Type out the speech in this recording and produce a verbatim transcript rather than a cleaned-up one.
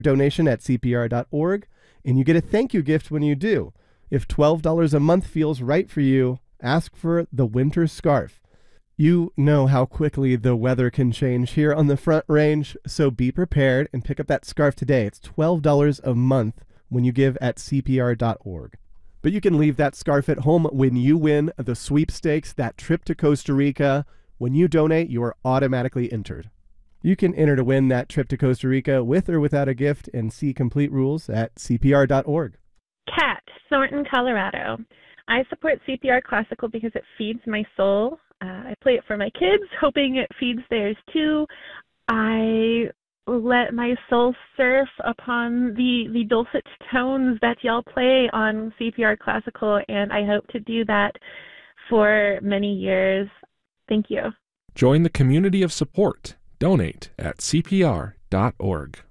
donation at C P R dot org, and you get a thank you gift when you do. If twelve dollars a month feels right for you, ask for the winter scarf. You know how quickly the weather can change here on the Front Range, so be prepared and pick up that scarf today. It's twelve dollars a month when you give at C P R dot org. But you can leave that scarf at home when you win the sweepstakes, that trip to Costa Rica. When you donate, you are automatically entered. You can enter to win that trip to Costa Rica with or without a gift and see complete rules at C P R dot org. Kat, Thornton, Colorado. I support C P R Classical because it feeds my soul. Uh, I play it for my kids, hoping it feeds theirs too. I let my soul surf upon the, the dulcet tones that y'all play on C P R Classical, and I hope to do that for many years. Thank you. Join the community of support. Donate at C P R dot org.